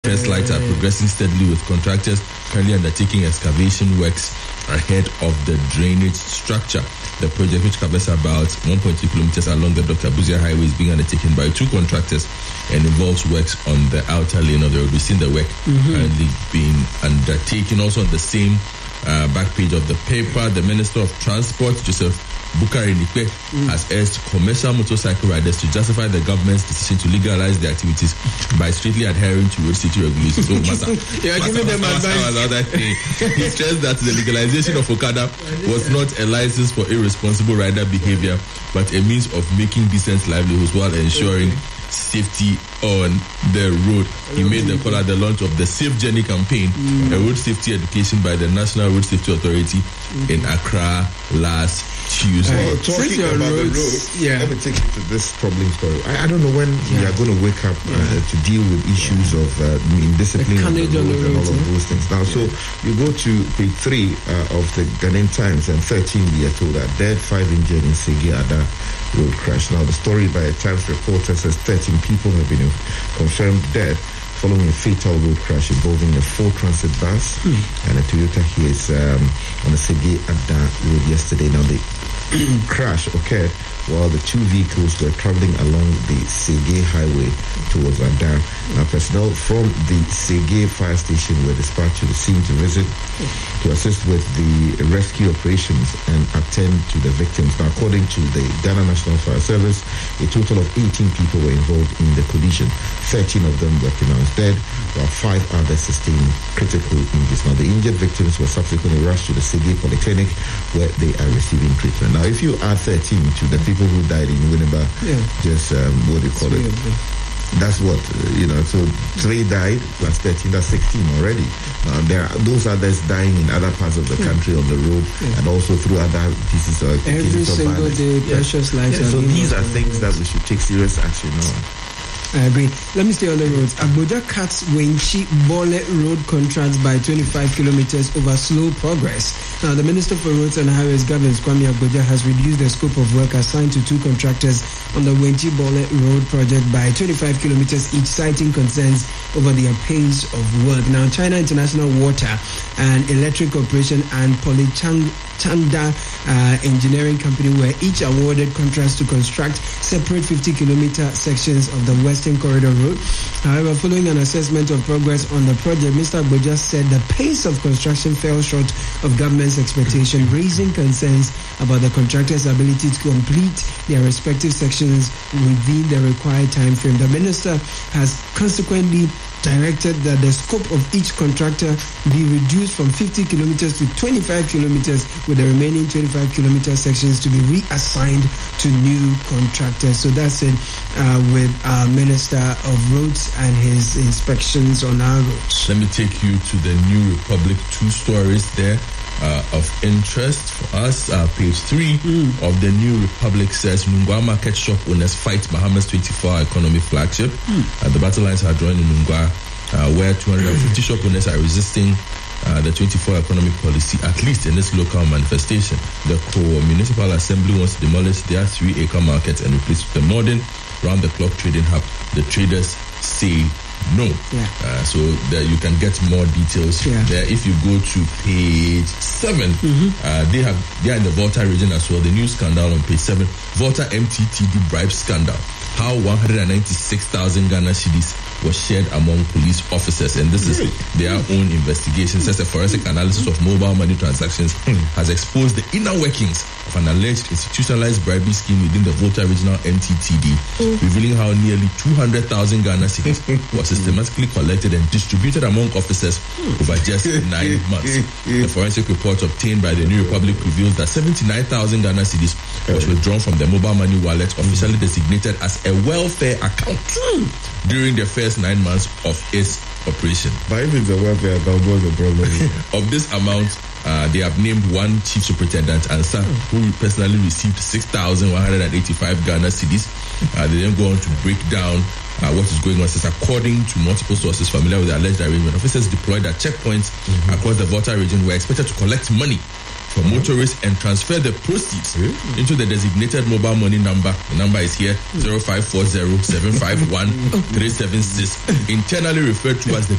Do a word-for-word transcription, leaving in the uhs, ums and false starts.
First lights are progressing steadily with contractors currently undertaking excavation works ahead of the drainage structure. The project, which covers about one point two kilometers along the Doctor Buzia Highway, is being undertaken by two contractors and involves works on the outer lane of the road. We've seen the work mm-hmm. currently being undertaken. Also on the same uh, back page of the paper, the Minister of Transport, Joseph Bukari Nikwe, mm. has urged commercial motorcycle riders to justify the government's decision to legalize their activities by strictly adhering to road safety regulations. So, Masa, yeah, Masa, giving them Masa, Masa, Masa, he stressed that the legalization of Okada was not a license for irresponsible rider behavior, but a means of making decent livelihoods while ensuring safety on the road. He made the call at the launch of the Safe Journey campaign, mm. a road safety education by the National Road Safety Authority mm. in Accra last Tuesday. Well, talking about roads, the road, yeah. let me take you to this problem story. I, I don't know when yeah. we are going to wake up uh, yeah. to deal with issues yeah. of uh, indiscipline on the road, on the road and all of those things. Now, yeah. so you go to page three uh, of the Ghanaian Times, and thirteen we are told that dead, five injured in Segi Ada road crash. Now, the story by a Times reporter says thirteen people have been confirmed dead following a fatal road crash involving a Ford Transit bus mm. and a Toyota Hiace um, on the Segi Ada road yesterday. Now, the crash occurred while the two vehicles were traveling along the Segi Highway towards Ada. Now, personnel from the Segi fire station were dispatched to the scene to visit to assist with the rescue operations and attend to the victims. Now, according to the Ghana National Fire Service, a total of eighteen people were involved in the collision. thirteen of them were pronounced dead, while five others sustained critical injuries. Now, the injured victims were subsequently rushed to the Segi Polyclinic, where they are receiving treatment. Now, if you add thirteen to the people who died in Winneba, yeah. just um, what do you call it? That's what, uh, you know, so three died plus thirteen, that's sixteen already. Uh, there are those others dying in other parts of the country on the road yeah. and also through other pieces of Every cases single of violence. day, yeah. precious lives. Yeah, so these are things that we should take serious action on. I agree. Let me stay on the roads. Abuja cuts Wenchi Bole road contracts by twenty-five kilometers over slow progress. Now, the Minister for Roads and Highways, Governor Kwame Abuja, has reduced the scope of work assigned to two contractors on the Wenchi Bole road project by twenty-five kilometers each, citing concerns over their pace of work. Now, China International Water and Electric Corporation and Polychanda uh, Engineering Company were each awarded contracts to construct separate fifty kilometer sections of the Western Corridor Road. However, following an assessment of progress on the project, Mister Abuja said the pace of construction fell short of government's expectation, raising concerns about the contractors' ability to complete their respective sections within the required time frame. The minister has consequently directed that the scope of each contractor be reduced from fifty kilometers to twenty-five kilometers, with the remaining twenty-five kilometer sections to be reassigned to new contractors. So that's it uh, with our Minister of Roads and his inspections on our roads. Let me take you to the New Republic, two stories there uh, of interest for us. Uh, page three mm. of the New Republic says Nungwa market shop owners fight Bahamas twenty-four hour economy flagship. Mm. Uh, the battle lines are drawn in Nungwa, uh, where two hundred fifty shop owners are resisting uh, the twenty-four hour economic policy, at least in this local manifestation. The Co-Municipal Assembly wants to demolish their three acre market and replace it with a modern round-the-clock trading hub. The traders say no. Yeah. Uh, so that you can get more details yeah. there. If you go to page seven, mm-hmm. uh, they have they are in the Volta region as well. The news scandal on page seven: Volta M T T D bribe scandal. How one hundred ninety-six thousand Ghana cedis was shared among police officers, and this is their own investigation. Says a forensic analysis of mobile money transactions has exposed the inner workings of an alleged institutionalized bribery scheme within the Volta Regional M T T D, revealing how nearly two hundred thousand Ghana cedis was systematically collected and distributed among officers over just nine months. The forensic report obtained by the New Republic reveals that seventy-nine thousand Ghana cedis was withdrawn from the mobile money wallet officially designated as a welfare account during the first nine months of its operation. But if it's a welfare account, what's the problem? Of this amount, uh, they have named one chief superintendent, Ansa, who personally received six thousand one hundred eighty-five Ghana cedis. Uh, they then go on to break down uh, what is going on. Says according to multiple sources familiar with the alleged arrangement, officers deployed at checkpoints mm-hmm. across the Volta region were expected to collect money from motorists and transfer the proceeds mm-hmm. into the designated mobile money number. The number is here, zero five four zero seven five one three seven six, internally referred to as the